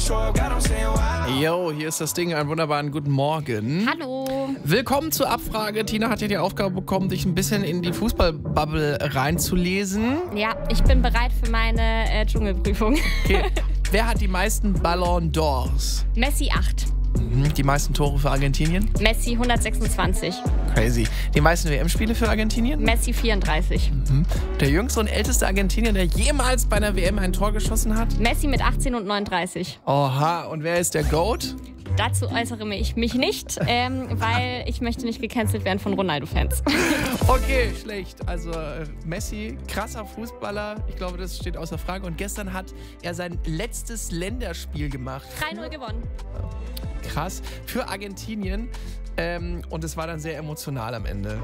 Yo, hier ist das Ding. Einen wunderbaren guten Morgen. Hallo. Willkommen zur Abfrage. Tina hat ja die Aufgabe bekommen, dich ein bisschen in die Fußballbubble reinzulesen. Ja, ich bin bereit für meine Dschungelprüfung. Okay. Wer hat die meisten Ballon d'Ors? Messi 8. Die meisten Tore für Argentinien? Messi 126. Crazy. Die meisten WM-Spiele für Argentinien? Messi 34. Der jüngste und älteste Argentinier, der jemals bei einer WM ein Tor geschossen hat? Messi mit 18 und 39. Oha, und wer ist der GOAT? Dazu äußere ich mich nicht, weil ich möchte nicht gecancelt werden von Ronaldo-Fans. Okay, schlecht. Also Messi, krasser Fußballer. Ich glaube, das steht außer Frage. Und gestern hat er sein letztes Länderspiel gemacht. 3-0 gewonnen. Krass. Für Argentinien. Und es war dann sehr emotional am Ende.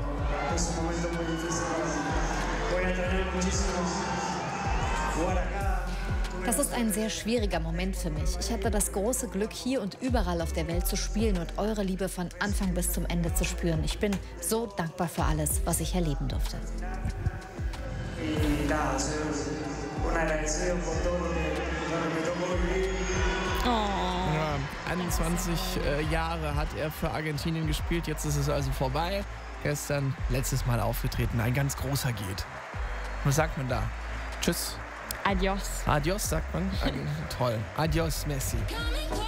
Das ist ein sehr schwieriger Moment für mich. Ich hatte das große Glück, hier und überall auf der Welt zu spielen und eure Liebe von Anfang bis zum Ende zu spüren. Ich bin so dankbar für alles, was ich erleben durfte. Ja, 21 Jahre hat er für Argentinien gespielt. Jetzt ist es also vorbei. Gestern letztes Mal aufgetreten. Ein ganz großer geht. Was sagt man da? Tschüss. Adios. Adios, sagt man. Toll. Adios, Messi.